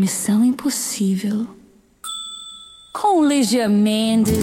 Missão Impossível com Lígia Mendes.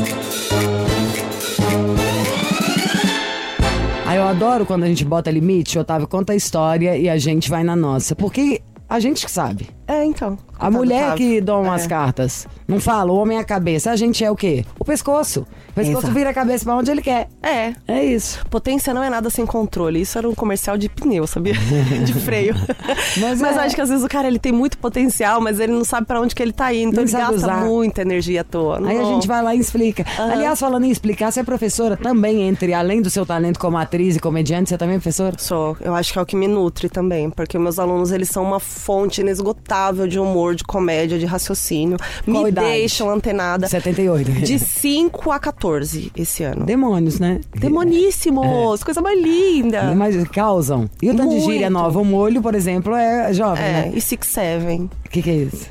Eu adoro quando a gente bota limite, o Otávio conta a história e a gente vai na nossa. Porque a gente que sabe. Então. A mulher que doma as cartas. Não fala, o homem é a cabeça. A gente é o quê? O pescoço. O pescoço Exato. vira a cabeça pra onde ele quer. É isso. Potência não é nada sem controle. Isso era um comercial de pneu, sabia? De freio. Mas acho que às vezes o cara ele tem muito potencial, mas ele não sabe pra onde que ele tá indo. Então ele gasta usar. Muita energia à toa. Aí a gente vai lá e explica. Aliás, falando em explicar, você é professora também, além do seu talento como atriz e comediante, você também é professora? Sou. Eu acho que é o que me nutre também. Porque meus alunos, eles são uma fonte inesgotável de humor, de comédia, de raciocínio. Qual me idade? Deixam antenada. 78. De 5 a 14 esse ano. Demônios, né? Demoníssimos. Coisa mais linda. Mas causam. E o tanto de gíria nova? O molho, por exemplo, é jovem, né? E 6'7". O que é isso?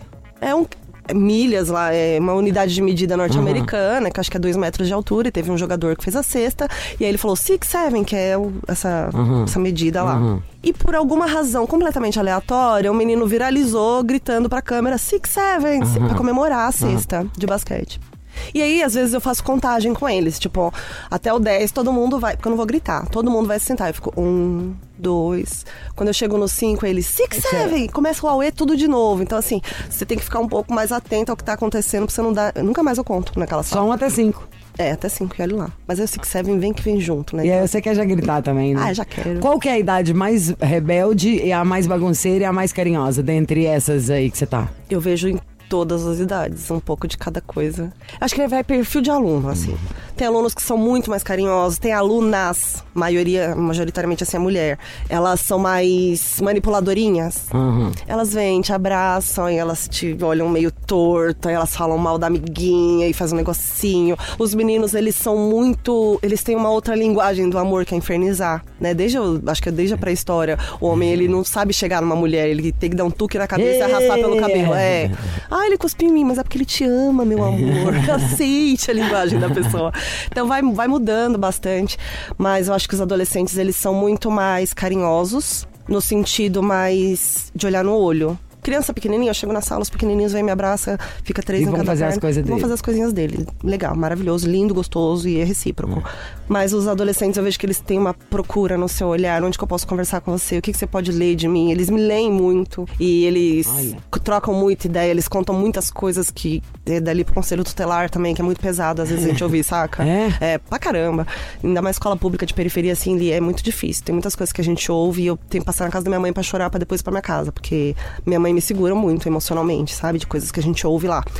Milhas lá, é uma unidade de medida norte-americana, que acho que é 2 metros de altura, e teve um jogador que fez a cesta, e aí ele falou 6'7", que é essa medida lá. E por alguma razão completamente aleatória, o menino viralizou gritando pra câmera 6'7", pra comemorar a cesta de basquete. E aí, às vezes, eu faço contagem com eles. Tipo, até o 10, todo mundo vai... Porque eu não vou gritar. Todo mundo vai se sentar. Eu fico 1, 2... Quando eu chego no 5, eles... 6'7". Começa o auê tudo de novo. Então, assim, você tem que ficar um pouco mais atento ao que tá acontecendo pra você não dar... Nunca mais eu conto naquela sala. Só 1 até 5. Até 5, e olha lá. Mas aí o 6'7" vem que vem junto, né? E aí você quer já gritar também, né? Já quero. Qual que é a idade mais rebelde e a mais bagunceira e a mais carinhosa dentre essas aí que você tá? Eu vejo em todas as idades, um pouco de cada coisa. Acho que vai perfil de aluno, assim. Tem alunos que são muito mais carinhosos, tem alunas, majoritariamente assim, a mulher. Elas são mais manipuladorinhas. Elas vêm, te abraçam, e elas te olham meio torto, aí elas falam mal da amiguinha e fazem um negocinho. Os meninos, eles são muito... Eles têm uma outra linguagem do amor, que é infernizar, né? Acho que desde a pré-história, o homem, ele não sabe chegar numa mulher, ele tem que dar um tuque na cabeça e arrastar pelo cabelo. Ele cuspiu em mim, mas é porque ele te ama, meu amor. Aceite a linguagem da pessoa. Então vai mudando bastante. Mas eu acho que os adolescentes, eles são muito mais carinhosos, no sentido mais de olhar no olho. Criança pequenininha, eu chego na sala, os pequenininhos vêm, me abraçam, fica 3 em cada perna. Vão fazer as coisas dele. Vão fazer as coisinhas dele. Legal, maravilhoso, lindo, gostoso e é recíproco. Mas os adolescentes, eu vejo que eles têm uma procura no seu olhar, onde que eu posso conversar com você, o que você pode ler de mim. Eles me leem muito e eles trocam muita ideia, eles contam muitas coisas que é dali pro conselho tutelar também, que é muito pesado, às vezes a gente ouvir, saca? Pra caramba. Ainda mais escola pública de periferia, assim, é muito difícil. Tem muitas coisas que a gente ouve e eu tenho que passar na casa da minha mãe pra chorar, pra depois ir pra minha casa, porque minha mãe me segura muito emocionalmente, sabe? De coisas que a gente ouve lá.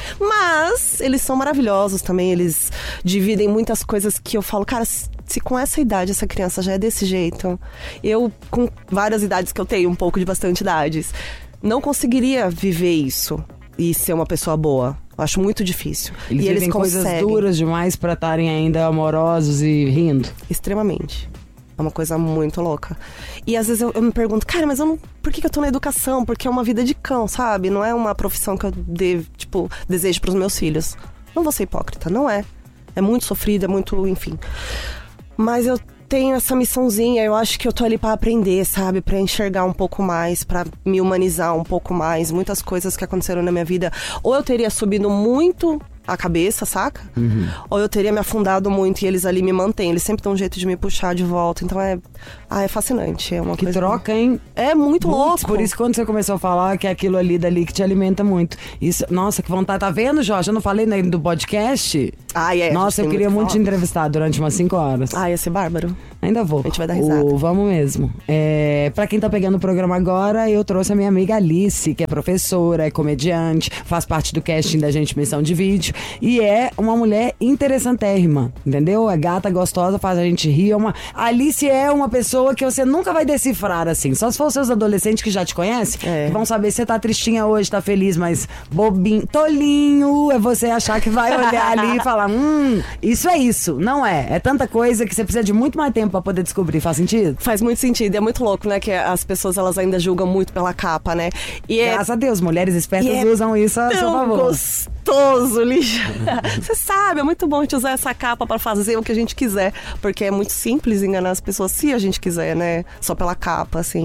Mas eles são maravilhosos também, eles dividem muitas coisas que eu falo, cara, se com essa idade essa criança já é desse jeito, eu, com várias idades que eu tenho, um pouco de bastante idades, não conseguiria viver isso e ser uma pessoa boa. Eu acho muito difícil. Eles vivem coisas duras demais pra estarem ainda amorosos e rindo. Extremamente. É uma coisa muito louca. E às vezes eu me pergunto, cara, mas por que eu tô na educação? Porque é uma vida de cão, sabe? Não é uma profissão que eu desejo pros meus filhos. Não vou ser hipócrita, não é. É muito sofrido, é muito, enfim. Mas eu tenho essa missãozinha, eu acho que eu tô ali pra aprender, sabe? Pra enxergar um pouco mais, pra me humanizar um pouco mais. Muitas coisas que aconteceram na minha vida, ou eu teria subido muito a cabeça, saca? Ou eu teria me afundado muito e eles ali me mantêm. Eles sempre dão um jeito de me puxar de volta. Então é fascinante. É uma que coisa... troca, hein? É muito louco. Por isso, quando você começou a falar que é aquilo ali dali que te alimenta muito. Isso, nossa, que vontade. Tá vendo, Jorge? Eu não falei do podcast? Nossa, eu queria muito te entrevistar durante umas 5 horas. Ia ser bárbaro. Ainda vou. A gente vai dar risada. Vamos mesmo. Pra quem tá pegando o programa agora, eu trouxe a minha amiga Alice, que é professora, é comediante, faz parte do casting da Gente Missão de Vídeo. E é uma mulher interessantérrima, entendeu? É gata, gostosa, faz a gente rir. A Alice é uma pessoa que você nunca vai decifrar assim. Só se for os seus adolescentes que já te conhecem, que vão saber se você tá tristinha hoje, tá feliz, mas bobinho, tolinho. É você achar que vai olhar ali e falar, isso é isso. Não é. É tanta coisa que você precisa de muito mais tempo pra poder descobrir. Faz sentido? Faz muito sentido. É muito louco, né? Que as pessoas, elas ainda julgam muito pela capa, né? Graças a Deus, mulheres espertas usam isso a seu favor. Gostoso, Lígia. Você sabe, é muito bom a gente usar essa capa pra fazer o que a gente quiser, porque é muito simples enganar as pessoas se a gente quiser, né? Só pela capa, assim.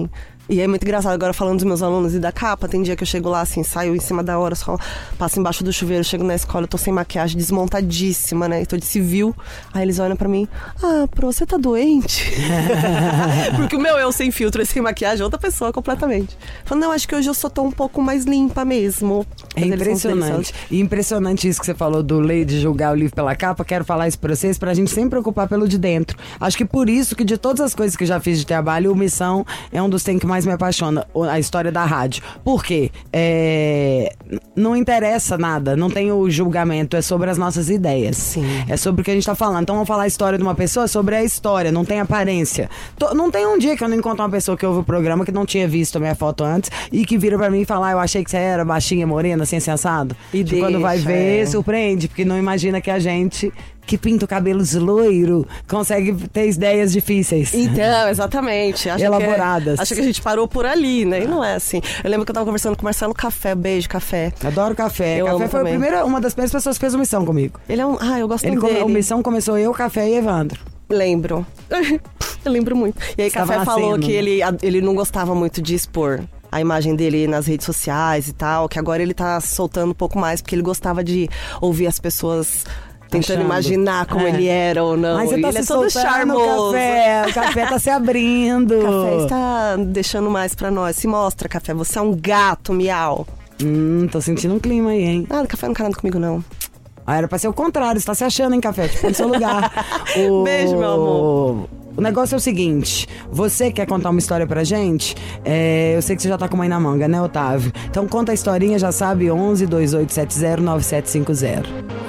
E é muito engraçado agora falando dos meus alunos e da capa. Tem dia que eu chego lá assim, saio em cima da hora, só passo embaixo do chuveiro, chego na escola, eu tô sem maquiagem, desmontadíssima, né? Tô de civil. Aí eles olham pra mim, Pro, você tá doente? Porque o meu eu sem filtro e sem maquiagem é outra pessoa completamente. Falando, não, acho que hoje eu só tô um pouco mais limpa mesmo. É impressionante. E impressionante isso que você falou do lei de julgar o livro pela capa. Quero falar isso pra vocês, pra gente sempre preocupar pelo de dentro. Acho que por isso que de todas as coisas que eu já fiz de trabalho, o Missão é um dos temas que mais me apaixona. A história da rádio. Por quê? Não interessa nada, não tem o julgamento, é sobre as nossas ideias. Sim. É sobre o que a gente tá falando. Então vamos falar a história de uma pessoa, sobre a história, não tem aparência. Não tem um dia que eu não encontro uma pessoa que ouve o programa, que não tinha visto a minha foto antes, e que vira pra mim e fala, eu achei que você era baixinha, morena, assim, sensado. E quando vai ver, surpreende, porque não imagina que a gente que pinta o cabelo de loiro consegue ter ideias difíceis. Então, exatamente. Elaboradas. Acho que a gente parou por ali, né? E não é assim. Eu lembro que eu tava conversando com o Marcelo Café. Beijo, Café. Adoro Café. Café foi uma das primeiras pessoas que fez o Missão comigo. Ele é eu gosto muito dele. O Missão começou eu, Café e Evandro. Lembro. Eu lembro muito. E aí, Café falou que ele não gostava muito de expor a imagem dele nas redes sociais e tal, que agora ele tá soltando um pouco mais, porque ele gostava de ouvir as pessoas tentando imaginar como ele era ou não. Mas você tá ele se é todo charmoso. O Café tá se abrindo. O Café está deixando mais pra nós. Se mostra, Café, você é um gato, miau. Tô sentindo um clima aí, hein? O Café não quer nada comigo, não. Era pra ser o contrário, você tá se achando, hein, Café? Tipo, no seu lugar. Beijo, meu amor. O negócio é o seguinte, você quer contar uma história pra gente? Eu sei que você já tá com mãe na manga, né, Otávio? Então conta a historinha, já sabe, 11 2870 9750.